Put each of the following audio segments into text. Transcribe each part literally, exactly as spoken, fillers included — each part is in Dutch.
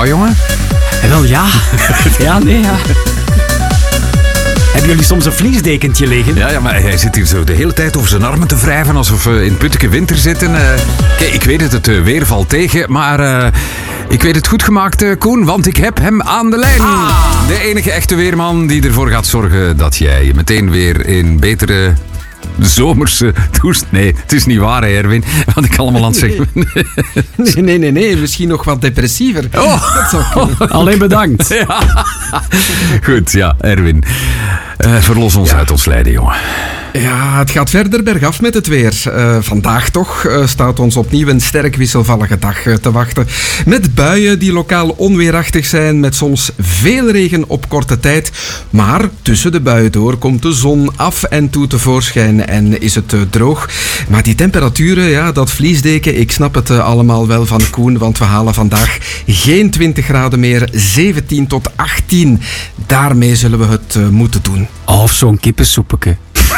jou, jongen? En wel, ja. Ja, nee, ja. Hebben jullie soms een vliesdekentje liggen? Ja, ja, maar hij zit hier zo de hele tijd over zijn armen te wrijven alsof we in putteke winter zitten. Uh, kijk, ik weet het, het uh, weer valt tegen, maar uh, ik weet het goed gemaakt, uh, Koen, want ik heb hem aan de lijn. Ah. De enige echte weerman die ervoor gaat zorgen dat jij je meteen weer in betere... De zomerse toest. Nee, het is niet waar, hè, Erwin. Wat ik allemaal aan het zeggen ben. Nee, nee, nee, nee. Misschien nog wat depressiever. Oh. Dat zou kunnen. Alleen bedankt. Ja. Goed, ja, Erwin. Uh, verlos ons ja. uit ons lijden, jongen. Ja, het gaat verder bergaf met het weer. Uh, vandaag toch uh, staat ons opnieuw een sterk wisselvallige dag uh, te wachten. Met buien die lokaal onweerachtig zijn, met soms veel regen op korte tijd. Maar tussen de buien door komt de zon af en toe tevoorschijn en is het uh, droog. Maar die temperaturen, ja, dat vliesdeken, ik snap het uh, allemaal wel van Koen, want we halen vandaag geen twintig graden meer, zeventien tot achttien. Daarmee zullen we het uh, moeten doen. Of zo'n kippensoepeke.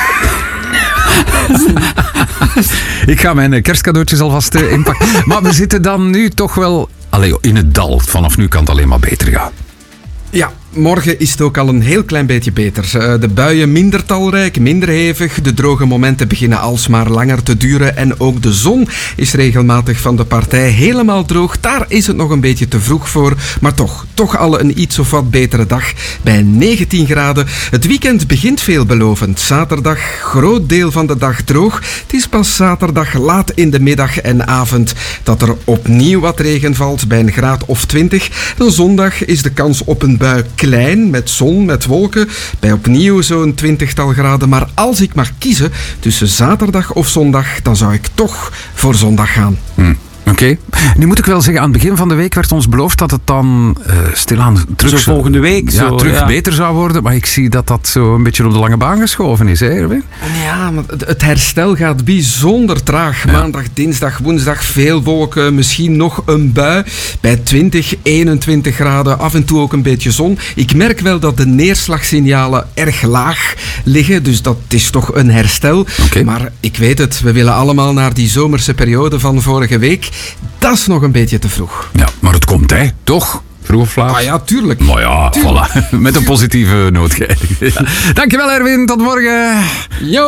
Ik ga mijn kerstcadeautjes alvast uh, inpakken. Maar we zitten dan nu toch wel allee, in het dal. Vanaf nu kan het alleen maar beter gaan. Ja, morgen is het ook al een heel klein beetje beter. De buien minder talrijk, minder hevig. De droge momenten beginnen alsmaar langer te duren. En ook de zon is regelmatig van de partij helemaal droog. Daar is het nog een beetje te vroeg voor. Maar toch, toch al een iets of wat betere dag. Bij negentien graden. Het weekend begint veelbelovend. Zaterdag, groot deel van de dag droog. Het is pas zaterdag laat in de middag en avond dat er opnieuw wat regen valt bij een graad of twintig. En zondag is de kans op een bui klein, met zon, met wolken, bij opnieuw zo'n twintigtal graden. Maar als ik mag kiezen tussen zaterdag of zondag, dan zou ik toch voor zondag gaan. Hmm. Oké. Okay. Nu moet ik wel zeggen, aan het begin van de week werd ons beloofd dat het dan uh, stilaan terug, zo volgende week, ja, zo, terug ja. beter zou worden. Maar ik zie dat dat zo een beetje op de lange baan geschoven is, hè, Erwin? Ja, maar het herstel gaat bijzonder traag. Ja. Maandag, dinsdag, woensdag veel wolken, misschien nog een bui. Bij twintig, eenentwintig graden, af en toe ook een beetje zon. Ik merk wel dat de neerslagsignalen erg laag liggen, dus dat is toch een herstel. Okay. Maar ik weet het, we willen allemaal naar die zomerse periode van vorige week. Dat is nog een beetje te vroeg. Ja, maar het komt, hè? Toch? Vroeg of laat? Ah ja, tuurlijk. Maar ja, tuurlijk. Voilà. Met een positieve noot. Ja. Dankjewel, Erwin. Tot morgen. Yo.